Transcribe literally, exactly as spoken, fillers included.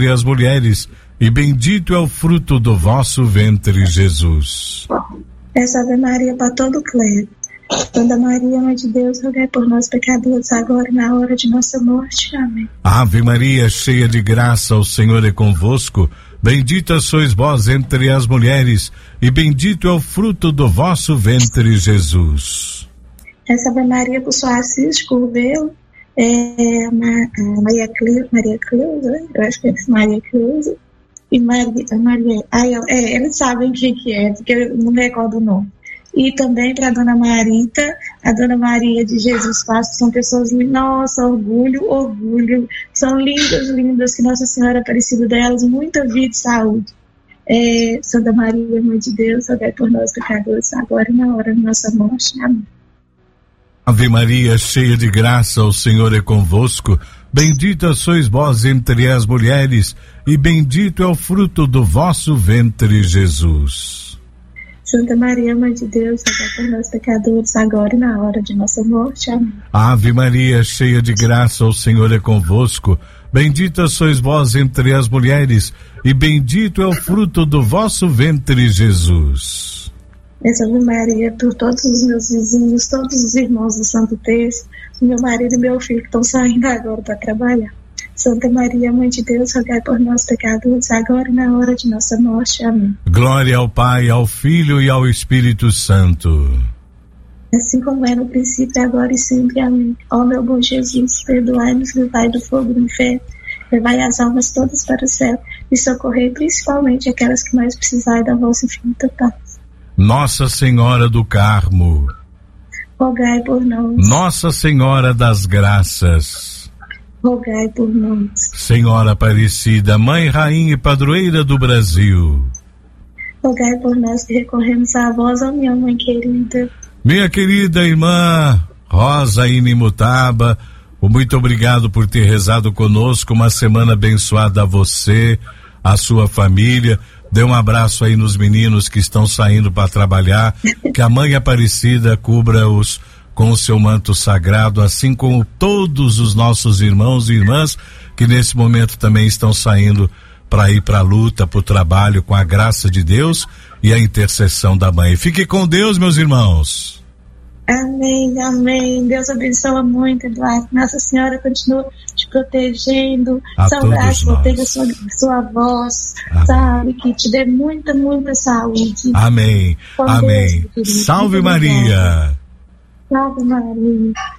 e as mulheres, e bendito é o fruto do vosso ventre, Jesus. Essa Ave Maria para todo o clero. Santa Maria, Mãe de Deus, rogai por nós pecadores, agora e na hora de nossa morte. Amém. Ave Maria, cheia de graça, o Senhor é convosco. Bendita sois vós entre as mulheres, e bendito é o fruto do vosso ventre, Jesus. Essa Ave Maria, por sua Assis, Curvelo, é, a Maria Cleusa, Maria Cleusa, eu acho que é Maria Cleusa, e Maria, Maria ai, é, eles sabem o que, que é, porque eu não me recordo o nome. E também para a Dona Marita, a Dona Maria de Jesus Fácil, são pessoas, nossa, orgulho, orgulho, são lindas, lindas, que Nossa Senhora Aparecida delas, muita vida e saúde. É, Santa Maria, Mãe de Deus, rogai por nós pecadores, agora e na hora da nossa morte. Amém. Ave Maria, cheia de graça, o Senhor é convosco. Bendita sois vós entre as mulheres, e bendito é o fruto do vosso ventre, Jesus. Santa Maria, Mãe de Deus, rogai por nós pecadores, agora e na hora de nossa morte. Amém. Ave Maria, cheia de graça, o Senhor é convosco. Bendita sois vós entre as mulheres, e bendito é o fruto do vosso ventre, Jesus. Essa Ave Maria, por todos os meus vizinhos, todos os irmãos do Santo Terço, meu marido e meu filho que estão saindo agora para trabalhar. Santa Maria, Mãe de Deus, rogai por nós pecadores, agora e na hora de nossa morte. Amém. Glória ao Pai, ao Filho e ao Espírito Santo. Assim como é no princípio, agora e sempre. Amém. Ó meu bom Jesus, perdoai-nos, livrai do fogo do inferno, levai as almas todas para o céu e socorrei principalmente aquelas que mais precisarem da vossa infinita paz. Nossa Senhora do Carmo, rogai por nós. Nossa Senhora das Graças, rogai por nós. Senhora Aparecida, Mãe, Rainha e Padroeira do Brasil, rogai por nós que recorremos a vós, ó minha Mãe querida. Minha querida irmã Rosa Inimutaba, muito obrigado por ter rezado conosco. Uma semana abençoada a você, a sua família. Dê um abraço aí nos meninos que estão saindo para trabalhar, que a Mãe Aparecida cubra-os com o seu manto sagrado, assim como todos os nossos irmãos e irmãs que nesse momento também estão saindo para ir para a luta, para o trabalho, com a graça de Deus e a intercessão da Mãe. Fique com Deus, meus irmãos. Amém, amém. Deus abençoa muito, Eduardo. Nossa Senhora continua te protegendo. Saudade, proteja sua, sua voz, amém. Sabe, que te dê muita, muita saúde. Amém, com amém. Deus, salve Maria. Salve Maria.